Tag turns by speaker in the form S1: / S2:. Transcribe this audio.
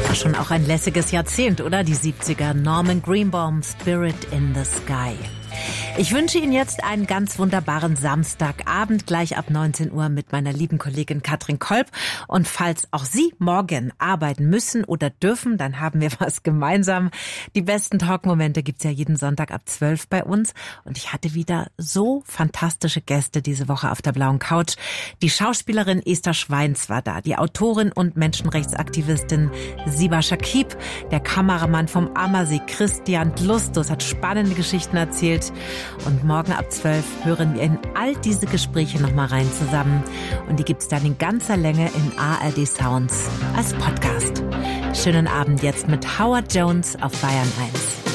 S1: War schon auch ein lässiges Jahrzehnt, oder? Die 70er. Norman Greenbaum, Spirit in the Sky. Ich wünsche Ihnen jetzt einen ganz wunderbaren Samstagabend, gleich ab 19 Uhr mit meiner lieben Kollegin Katrin Kolb. Und falls auch Sie morgen arbeiten müssen oder dürfen, dann haben wir was gemeinsam. Die besten Talkmomente gibt's ja jeden Sonntag ab 12 bei uns. Und ich hatte wieder so fantastische Gäste diese Woche auf der blauen Couch. Die Schauspielerin Esther Schweins war da, die Autorin und Menschenrechtsaktivistin Siba Shakib, der Kameramann vom Ammersee Christian Lustus hat spannende Geschichten erzählt. Und morgen ab 12 hören wir in all diese Gespräche nochmal rein zusammen. Und die gibt's dann in ganzer Länge in ARD Sounds als Podcast. Schönen Abend jetzt mit Howard Jones auf Bayern 1.